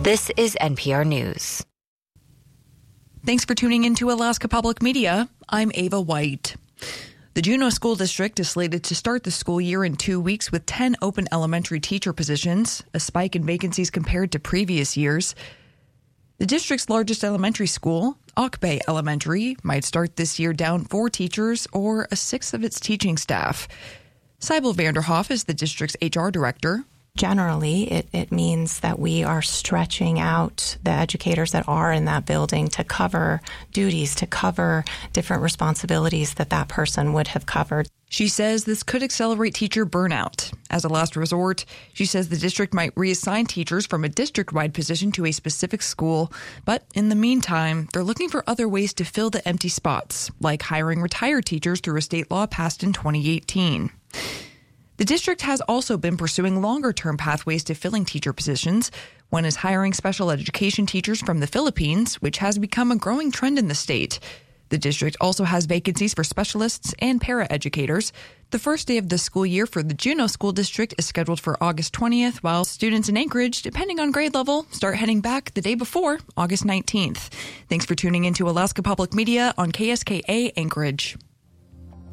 This is NPR News. Thanks for tuning into Alaska Public Media. I'm Ava White. The Juneau School District is slated to start the school year in 2 weeks with 10 open elementary teacher positions, a spike in vacancies compared to previous years. The district's largest elementary school, Auk Bay Elementary, might start this year down 4 teachers or a sixth of its teaching staff. Sybil Vanderhoff is the district's HR director. Generally, it means that we are stretching out the educators that are in that building to cover duties, to cover different responsibilities that person would have covered. She says this could accelerate teacher burnout. As a last resort, she says the district might reassign teachers from a district-wide position to a specific school. But in the meantime, they're looking for other ways to fill the empty spots, like hiring retired teachers through a state law passed in 2018. The district has also been pursuing longer-term pathways to filling teacher positions. One is hiring special education teachers from the Philippines, which has become a growing trend in the state. The district also has vacancies for specialists and paraeducators. The first day of the school year for the Juneau School District is scheduled for August 20th, while students in Anchorage, depending on grade level, start heading back the day before, August 19th. Thanks for tuning into Alaska Public Media on KSKA Anchorage.